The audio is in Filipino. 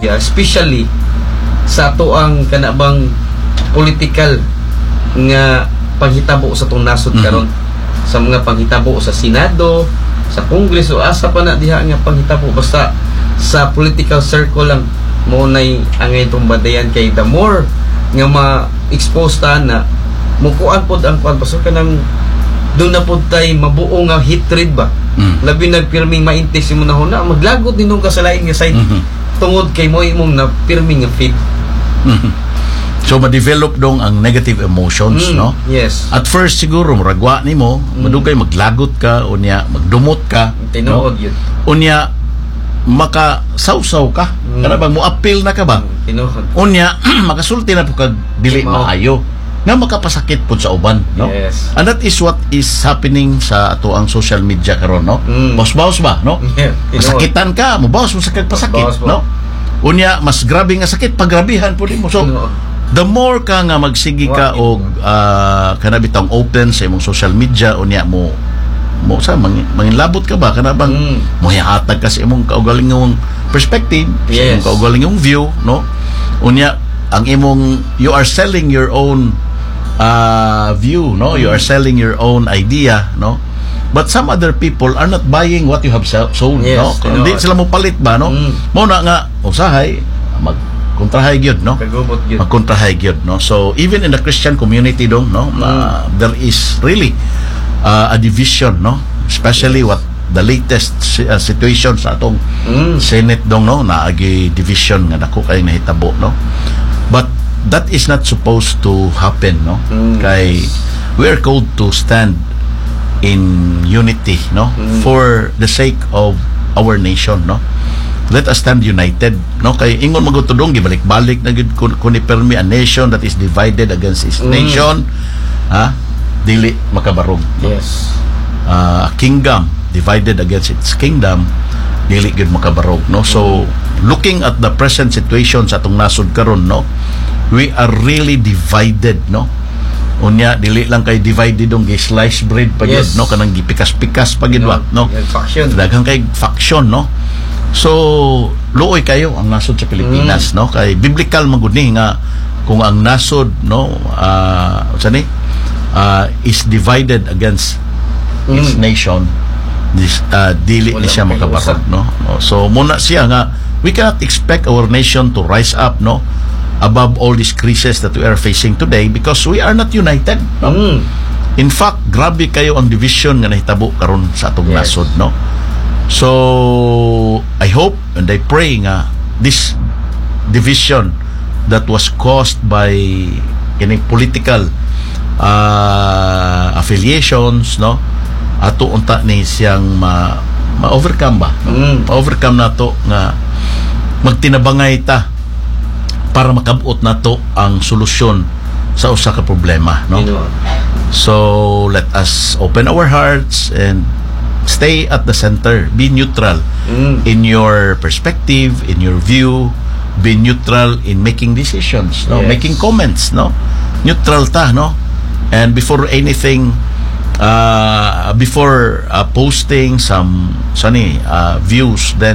especially sa ato ang kanabang political nga panghitabo sa itong nasod karon, sa mga panghitabo sa Senado, sa Kongreso, asa pa na diha nga panghitabo, basta sa political circle lang mo nay ang itong badayan. Kay the more nga ma-expose ta na mukuan pod ang kuan pasok kanang doon na pod tay mabuo nga hatred ba, labi nagpirming maintis mo na huna maglagot dinong kasalain nga side tungod kay mo imong na pirming nga faith. So ma-develop dong ang negative emotions, no? Yes. At first siguro muragwa nimo, madugay maglagot ka unya, magdumot ka, tinuod yun. Unya makasawsaw ka. Kana bang mo appeal na ka ba? Tinuod. Unya makasulti na po kag dili maayo nga makapasakit pud sa uban, no? Yes. And that is what is happening sa ato ang social media karon, no? Bawas-bawas ba, no? Yeah, masakitan ka, mabawas mo sakit pasakit, no? Unya mas grabe nga sakit pagrabihan pud mo. So the more ka nga magsigi ka og kana bitang open sa imong social media, unya mo sa manginlabot ka ba kana bang mohihatag ka sa imong kaugalingong perspective, sa imong kaugalingong view, no? Unya ang imong you are selling your own view, no? You are selling your own idea, no? But some other people are not buying what you have sold, no? Hindi sila mo palit ba, no? Mo na nga usahay kontrahay gyud, no? Magkontrahay gyud, no? So even in the Christian community dong, no, there is really a division, no? Especially what the latest situation sa atong Senate dong, no, naagi division nga dako kay nahitabo, no? But that is not supposed to happen, no? Kay we are called to stand in unity, no? For the sake of our nation, no? Let us stand united, no? Kay ingon magutudong gibalik-balik na gid kun permi a nation that is divided against its nation, dili makabarog. Yes. A kingdom divided against its kingdom, dili gid makabarog, no? So looking at the present situation sa atong nasod karon, no, we are really divided, no? Unya dili lang kay divided dong slice bread pa gid, no, kanang gipikas-pikas pa gid ba, no? Daghang kay faction, no? So luoy kayo ang nasod sa Pilipinas, no? Kay biblical magud ni nga kung ang nasod, no, is divided against its nation, dili ni siya makabarog, no? So muna siya nga we cannot expect our nation to rise up, no, above all these crises that we are facing today because we are not united, no? In fact, grabe kayo ang division nga nahitabo karon sa atong nasod, no? So I hope and I pray nga this division that was caused by any political affiliations, no, ato unta ni siyang ma-overcome ba, no? Ma-overcome nato nga magtinabangay ta para makabot nato ang solusyon sa usa ka problema, no? So let us open our hearts and stay at the center, be neutral in your perspective, in your view, be neutral in making decisions, no, making comments, no, neutral ta, no, and before anything, before posting some views, then